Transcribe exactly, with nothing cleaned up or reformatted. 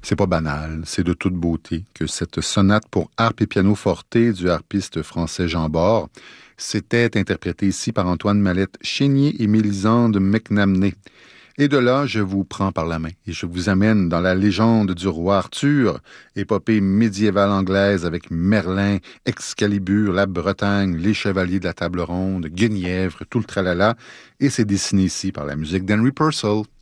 C'est pas banal, c'est de toute beauté que cette sonate pour harpe et piano forte du harpiste français Jean Bord s'était interprétée ici par Antoine Mallette-Chénier et Mélisande McNamee. Et de là, je vous prends par la main et je vous amène dans la légende du roi Arthur, épopée médiévale anglaise avec Merlin, Excalibur, la Bretagne, les chevaliers de la table ronde, Guenièvre, tout le tralala. Et c'est dessiné ici par la musique d'Henry Purcell.